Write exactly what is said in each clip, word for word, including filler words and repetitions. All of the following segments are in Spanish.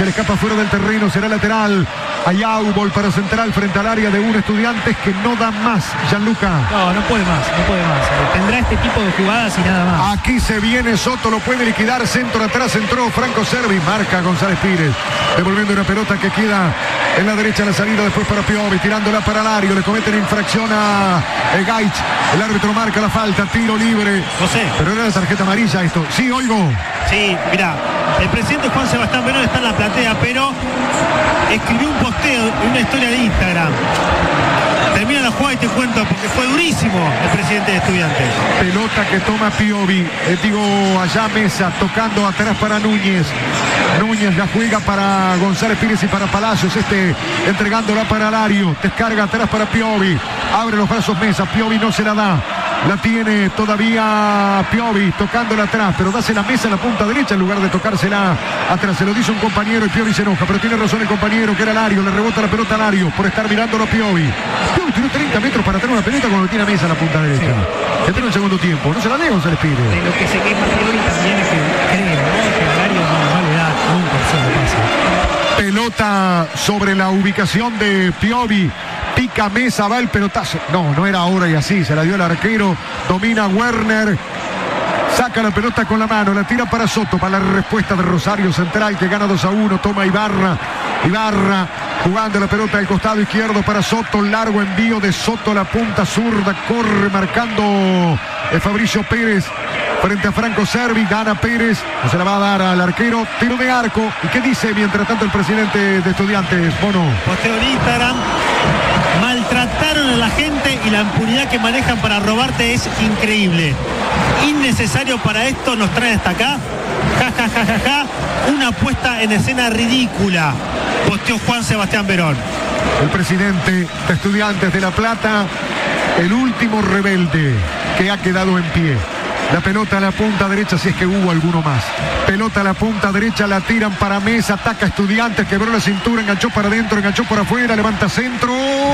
le escapa fuera del terreno, será lateral. Hay Aubol para central frente al área de un Estudiantes que no da más, Gianluca. No, no puede más, no puede más. Tendrá este tipo de jugadas y nada más. Aquí se viene Soto, lo puede liquidar, centro atrás, entró Franco Cervi, marca González Pires, devolviendo una pelota que queda en la derecha, la salida después para Piovi, tirándola para Lario, le cometen infracción a Gaich, el árbitro marca la falta, tiro libre. José. Pero era la tarjeta amarilla esto. Sí, oigo. Sí, mirá, el presidente Juan Sebastián Verón está en la platea, pero escribió un posteo en una historia de Instagram. Termina la jugada y te cuento, porque fue durísimo el presidente de Estudiantes. Pelota que toma Piovi, eh, digo allá Mesa, tocando atrás para Núñez. Núñez la juega para González Pires y para Palacios, este entregándola para Lario, descarga atrás para Piovi, abre los brazos Mesa, Piovi no se la da. La tiene todavía Piovi, tocándola atrás, pero dáse la Mesa en la punta derecha en lugar de tocársela atrás. Se lo dice un compañero y Piovi se enoja, pero tiene razón el compañero que era Lario. Le rebota la pelota a Lario por estar mirándolo a Piovi. Piovi tiene treinta metros para tener una pelota cuando tiene a Mesa en la punta derecha. Sí. Está en el segundo tiempo, no se la dé González Pires. De lo que se queja Piovi también es que creo, ¿no? Que Lario no, no le da nunca opción de pase. Pelota sobre la ubicación de Piovi. Pica Mesa, va el pelotazo. No, no era ahora y así. Se la dio el arquero. Domina Werner. Saca la pelota con la mano. La tira para Soto. Para la respuesta de Rosario Central que gana dos a uno. Toma Ibarra. Ibarra jugando la pelota del costado izquierdo para Soto. Largo envío de Soto a la punta zurda. Corre marcando el Fabricio Pérez. Frente a Franco Cervi, gana Pérez, no se la va a dar al arquero, tiro de arco. ¿Y qué dice mientras tanto el presidente de Estudiantes, Bono? Posteo en Instagram, maltrataron a la gente y la impunidad que manejan para robarte es increíble. Innecesario para esto, nos traen hasta acá. Ja, ja, ja, ja, ja. Una puesta en escena ridícula. Posteó Juan Sebastián Verón. El presidente de Estudiantes de La Plata, el último rebelde que ha quedado en pie. La pelota a la punta derecha, si es que hubo alguno más. Pelota a la punta derecha, la tiran para Mesa, ataca Estudiantes, quebró la cintura, enganchó para adentro, enganchó por afuera, levanta centro,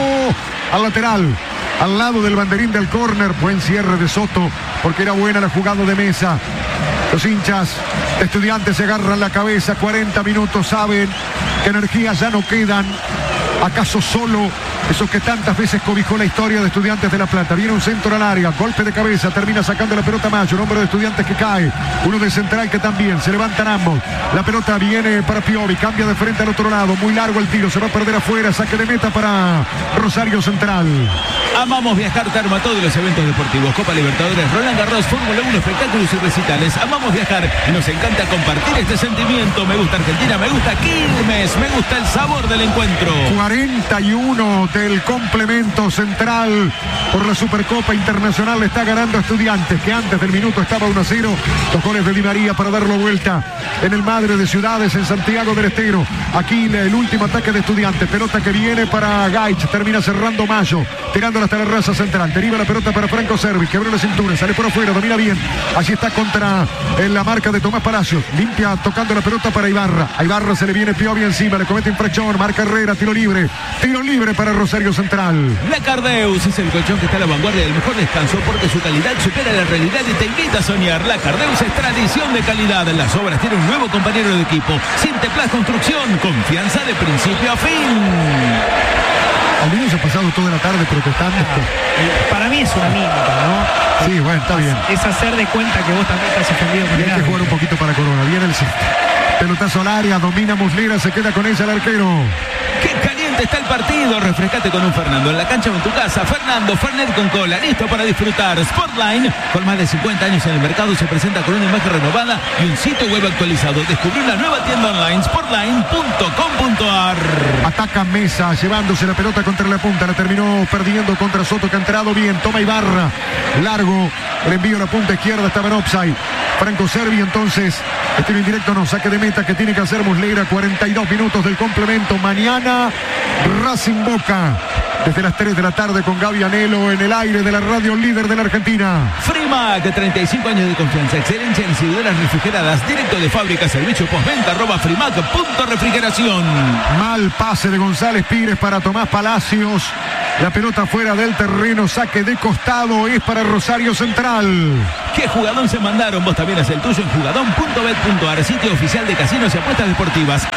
al lateral, al lado del banderín del córner. Buen cierre de Soto, porque era buena la jugada de Mesa. Los hinchas de Estudiantes se agarran la cabeza, cuarenta minutos, saben que energías ya no quedan. ¿Acaso solo esos que tantas veces cobijó la historia de Estudiantes de La Plata? Viene un centro al área, golpe de cabeza, termina sacando la pelota Mayo, un hombre de Estudiantes que cae, uno de central que también, se levantan ambos. La pelota viene para Piovi, cambia de frente al otro lado, muy largo el tiro, se va a perder afuera, saque de meta para Rosario Central. Amamos viajar, Terma, todos los eventos deportivos, Copa Libertadores, Roland Garros, Fórmula uno, espectáculos y recitales. Amamos viajar y nos encanta compartir este sentimiento. Me gusta Argentina, me gusta Quilmes, me gusta el sabor del encuentro. cuarenta y uno del complemento central por la Supercopa Internacional. Le está ganando a Estudiantes, que antes del minuto estaba uno a cero. Los goles de Di María para darlo vuelta en el Madre de Ciudades, en Santiago del Estero. Aquí el último ataque de Estudiantes. Pelota que viene para Gaich, termina cerrando Mayo, tirándola hasta la raza central. Deriva la pelota para Franco Cervi, quebró la cintura, sale por afuera, domina bien. Allí está contra en la marca de Tomás Palacios. Limpia tocando la pelota para Ibarra. A Ibarra se le viene Piovi encima, le comete infracción, marca Herrera, tiro libre. Tiro libre para Rosario Central. La Cardeus es el colchón que está a la vanguardia del mejor descanso porque su calidad supera la realidad y te invita a soñar. La Cardeus es tradición de calidad. Las obras tienen un nuevo compañero de equipo. Sinteplas Construcción, confianza de principio a fin. Aldino se ha pasado toda la tarde protestando. Ah, para mí es una mímica, ¿no? Sí, bueno, está bien. Es hacer de cuenta que vos también estás ofendido con y el hay que jugar un poquito para Corona. Viene el pelotazo al área, domina Muslera, se queda con ella el arquero. ¡Qué caliente está el partido! Refrescate con un Fernando en la cancha o en tu casa. Fernando, Fernet con cola, listo para disfrutar. Sportline, con más de cincuenta años en el mercado, se presenta con una imagen renovada y un sitio web actualizado. Descubrí una nueva tienda online, sportline punto com punto a r. Ataca Mesa, llevándose la pelota contra la punta. La terminó perdiendo contra Soto, que ha entrado bien. Toma Ibarra, largo, el envío a la punta izquierda, estaba en offside. Franco Cervi, entonces, estilo indirecto no, saque de meta que tiene que hacer Muslera. Cuarenta y dos minutos del complemento. Mañana Racing Boca, desde las tres de la tarde con Gaby Anelo en el aire de la radio líder de la Argentina. Frimac, de treinta y cinco años de confianza, excelencia en distribuidoras refrigeradas, directo de fábrica, servicio postventa, arroba frimac punto refrigeración. Mal pase de González Pires para Tomás Palacios. La pelota fuera del terreno, saque de costado, es para Rosario Central. ¿Qué jugadón se mandaron? Vos también es el tuyo en jugadón punto bet punto a r, sitio oficial de casinos y apuestas deportivas.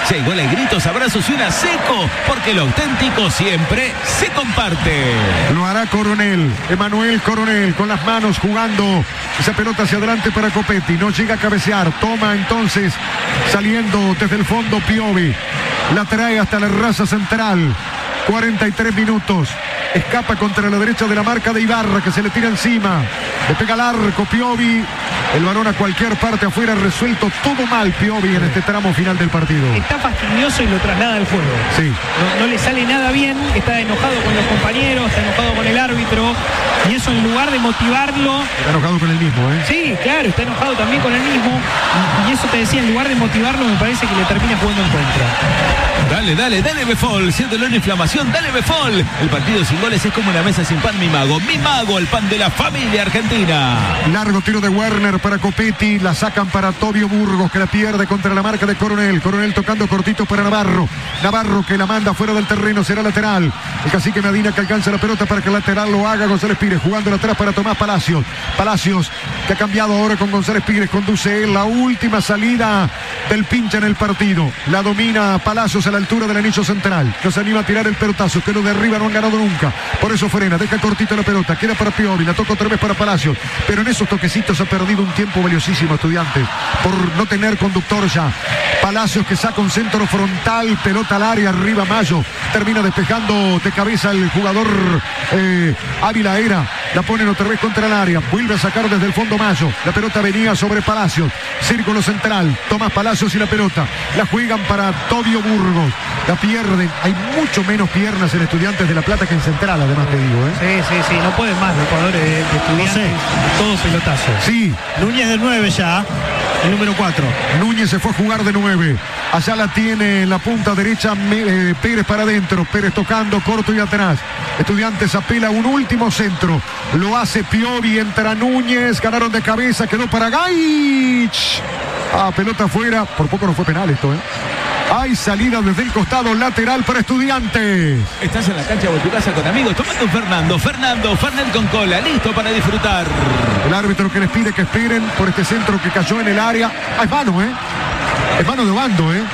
Si hay gol, hay gritos, abrazos y una seco, porque lo auténtico siempre se comparte. Lo hará Coronel, Emanuel Coronel, con las manos jugando esa pelota hacia adelante para Copetti. No llega a cabecear. Toma entonces, saliendo desde el fondo Piovi. La trae hasta la raza central. cuarenta y tres minutos. Escapa contra la derecha de la marca de Ibarra, que se le tira encima. Le pega al arco Piovi. El balón a cualquier parte afuera, resuelto todo mal Piovi en este tramo final del partido. Está fastidioso y lo traslada al juego. Sí. No, no le sale nada bien, está enojado con los compañeros, está enojado con el árbitro. Y eso, en lugar de motivarlo... Está enojado con el mismo, ¿eh? Sí, claro, está enojado también con el mismo. Y, y eso te decía, en lugar de motivarlo, me parece que le termina jugando en contra. Dale, dale, dale Befol, siéntelo en inflamación, dale Befol. El partido sin goles es como una mesa sin pan, mi mago. Mi mago, el pan de la familia argentina. Largo tiro de Werner para Copetti, la sacan para Tobio Burgos, que la pierde contra la marca de Coronel. Coronel tocando cortito para Navarro. Navarro que la manda fuera del terreno, será lateral. El cacique Medina que alcanza la pelota para que el lateral lo haga González Pires, jugando atrás para Tomás Palacios. Palacios que ha cambiado ahora con González Pires, conduce él, la última salida del pincha en el partido. La domina Palacios a la altura del anillo central. No se anima a tirar el pelotazo, que lo de arriba no han ganado nunca. Por eso frena, deja cortito la pelota, queda para Piovi, la toca otra vez para Palacios. Pero en esos toquecitos ha perdido un tiempo valiosísimo, Estudiantes, por no tener conductor ya. Palacios que saca un centro frontal, pelota al área, arriba Mayo, termina despejando de cabeza el jugador eh, Ávila Era, la ponen otra vez contra el área, vuelve a sacar desde el fondo Mayo, la pelota venía sobre Palacios, círculo central, Tomás Palacios y la pelota, la juegan para Tobio Burgos, la pierden, hay mucho menos piernas en Estudiantes de La Plata que en Central, además te digo, ¿eh? Sí, sí, sí, no pueden más los jugadores de, de Estudiantes, No sé. todo pelotazo. Sí, Núñez de nueve ya, el número cuatro. Núñez se fue a jugar de nueve. Allá la tiene en la punta derecha eh, Pérez para adentro. Pérez tocando corto y atrás. Estudiantes apela a un último centro. Lo hace Piovi, entra Núñez. Ganaron de cabeza, quedó para Gaich. Ah, pelota afuera. Por poco no fue penal esto, ¿eh? Hay salida desde el costado lateral para Estudiantes. Estás en la cancha o en tu casa con amigos, tomando un Fernando. Fernando, Fernet con cola, listo para disfrutar. El árbitro que les pide que esperen por este centro que cayó en el área. Ah, es mano, ¿eh? Es mano de Bando, ¿eh?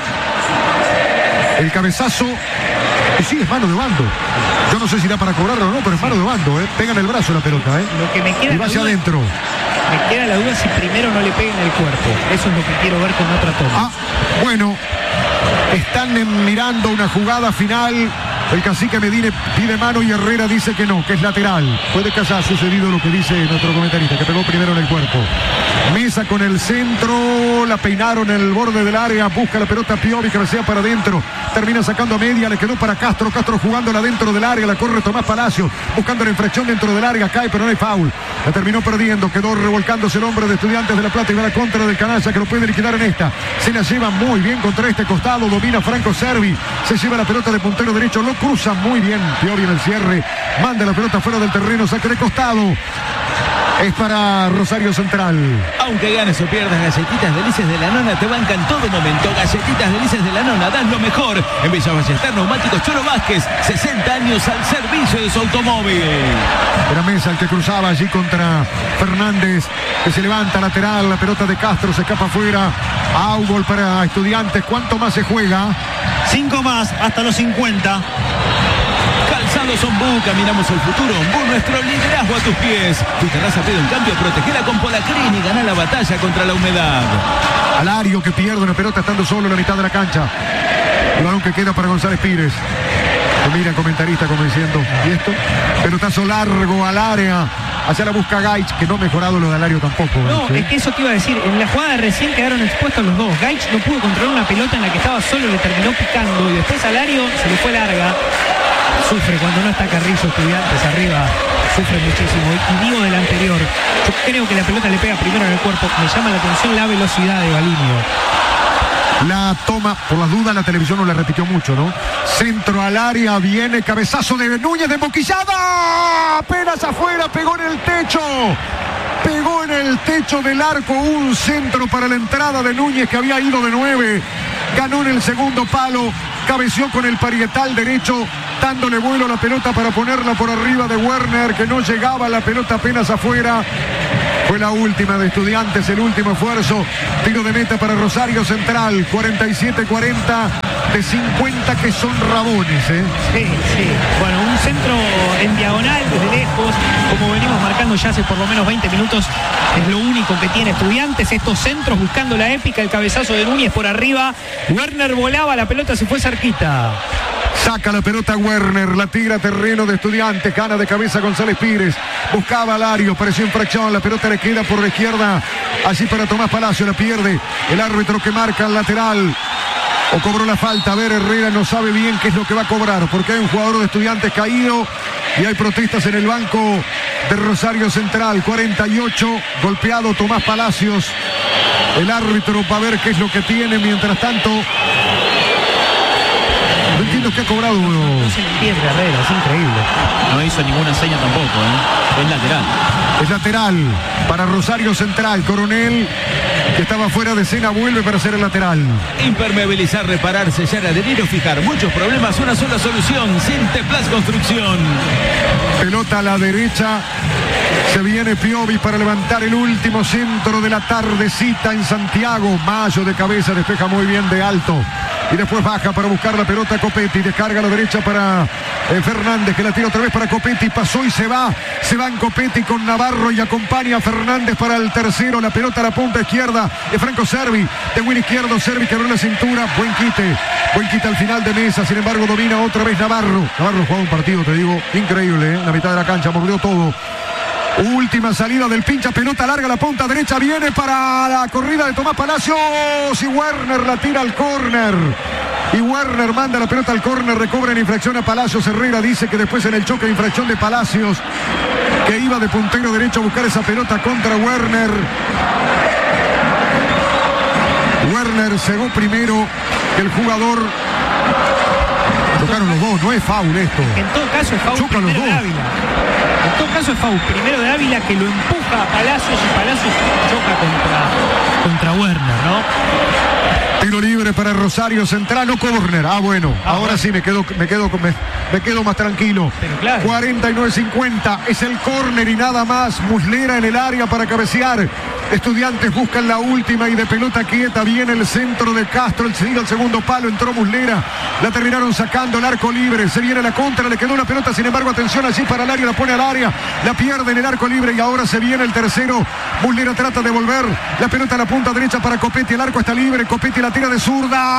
El cabezazo. Y sí, es mano de Bando. Yo no sé si da para cobrarlo o no, pero es mano de Bando, ¿eh? Pega en el brazo la pelota, ¿eh? Lo que me queda Y va hacia duda, adentro. me queda la duda si primero no le peguen el cuerpo. Eso es lo que quiero ver con otra toma. Ah, bueno. Están en- mirando una jugada final. El cacique Medina pide mano y Herrera dice que no, que es lateral. Puede que haya sucedido lo que dice nuestro comentarista, que pegó primero en el cuerpo. Mesa con el centro, la peinaron en el borde del área, busca la pelota Piovi, cabecea para adentro, termina sacando a media, le quedó para Castro, Castro jugándola dentro del área, la corre Tomás Palacios, buscando la infracción dentro del área, cae pero no hay foul. La terminó perdiendo, quedó revolcándose el hombre de Estudiantes de La Plata y va a la contra del canalla que lo puede liquidar en esta. Se la lleva muy bien contra este costado, domina Franco Servi, se lleva la pelota de puntero derecho, lo cruza muy bien Piovi en el cierre, manda la pelota fuera del terreno, saque de costado. Es para Rosario Central. Aunque ganes o pierdas, Galletitas Delicias de la Nona te bancan en todo momento. Galletitas Delicias de la Nona, das lo mejor. En Villa Ballester, Neumáticos Choro Vázquez, sesenta años al servicio de su automóvil. Era Mesa el que cruzaba allí contra Fernández, que se levanta lateral, la pelota de Castro se escapa afuera. Augol para Estudiantes. ¿Cuánto más se juega? Cinco más hasta los cincuenta. Calzados Ombú, caminamos el futuro. Ombú, nuestro liderazgo a tus pies. Tu terraza pide un cambio, protegela con Polacrin y gana la batalla contra la humedad. Alario que pierde una pelota estando solo en la mitad de la cancha. El balón que queda para González Pires. Lo mira el comentarista como diciendo, ¿y esto? Pelotazo largo al área. Hacia la busca Gaich, que no ha mejorado lo de Alario tampoco. No, Gaich, ¿eh? es que eso te iba a decir. En la jugada de recién quedaron expuestos los dos. Gaich no pudo controlar una pelota en la que estaba solo, le terminó picando y después Alario se le fue larga. Sufre cuando no está Carrillo, Estudiantes arriba, sufre muchísimo. Y digo del anterior, yo creo que la pelota le pega primero en el cuerpo. Me llama la atención la velocidad de Balinio. La toma, por las dudas la televisión no la repitió mucho, ¿no? Centro al área, viene cabezazo de Núñez de emboquillada. Apenas afuera, pegó en el techo. Pegó en el techo del arco un centro para la entrada de Núñez que había ido de nueve. Ganó en el segundo palo, cabeció con el parietal derecho, dándole vuelo a la pelota para ponerla por arriba de Werner, que no llegaba la pelota apenas afuera. Fue la última de Estudiantes, el último esfuerzo. Tiro de meta para Rosario Central. cuarenta y siete cuarenta de cincuenta que son rabones, ¿eh? Sí, sí. Bueno, un centro en diagonal desde lejos, como venimos marcando ya hace por lo menos veinte minutos, es lo único que tiene Estudiantes. Estos centros buscando la épica, el cabezazo de Núñez por arriba. Werner volaba, la pelota se fue cerquita. Saca la pelota Werner, la tira a terreno de Estudiantes, gana de cabeza González Pires, buscaba a Lario, pareció infracción, la pelota le queda por la izquierda, allí para Tomás Palacio, la pierde el árbitro que marca el lateral, o cobró la falta. A ver, Herrera no sabe bien qué es lo que va a cobrar, porque hay un jugador de Estudiantes caído y hay protestas en el banco de Rosario Central. Cuarenta y ocho, golpeado Tomás Palacios, el árbitro va a ver qué es lo que tiene. Mientras tanto, no entiendo qué ha cobrado. No se le entiende a Herrera, es increíble. No hizo ninguna seña tampoco, ¿eh? Es lateral. Es lateral para Rosario Central. Coronel, que estaba fuera de escena, vuelve para hacer el lateral. Impermeabilizar, reparar, sellar, adherir o fijar. Muchos problemas, una sola solución. Sinteplas Construcción. Pelota a la derecha. Se viene Piovi para levantar el último centro de la tardecita en Santiago. Mayo de cabeza, despeja muy bien de alto. Y después baja para buscar la pelota Copetti. Descarga a la derecha para eh, Fernández, que la tira otra vez para Copetti. Pasó y se va. Se va en Copetti con Navarro y acompaña a Fernández para el tercero. La pelota a la punta izquierda de Franco Servi. De buen izquierdo, Servi que abrió la cintura. Buen quite. Buen quite al final de mesa. Sin embargo, domina otra vez Navarro. Navarro jugó un partido, te digo, increíble, ¿eh? La mitad de la cancha, mordió todo. Última salida del pincha, pelota larga, la punta derecha, viene para la corrida de Tomás Palacios y Werner la tira al córner. Y Werner manda la pelota al córner, recobra en infracción a Palacios. Herrera dice que después en el choque de infracción de Palacios, que iba de puntero derecho a buscar esa pelota contra Werner. Werner cegó primero que el jugador. Tocaron los dos, no es foul esto. En todo caso es foul Chocan los primero de dos. Ávila. En todo caso es foul primero de Ávila, que lo empuja a Palacios y Palacios choca contra, contra Werner, ¿no? Tiro libre para Rosario Central, no córner. Ah, bueno, Ah, ahora bueno. sí me quedo, me quedo, me, me quedo más tranquilo. Pero claro. cuarenta y nueve cincuenta es el córner y nada más. Muslera en el área para cabecear. Estudiantes buscan la última y de pelota quieta viene el centro de Castro, el seguido al segundo palo, entró Muslera, la terminaron sacando el arco libre, se viene la contra, le quedó una pelota, sin embargo atención allí para el área, la pone al área, la pierde en el arco libre y ahora se viene el tercero. Muslera trata de volver, la pelota a la punta derecha para Copetti, el arco está libre, Copetti la tira de zurda.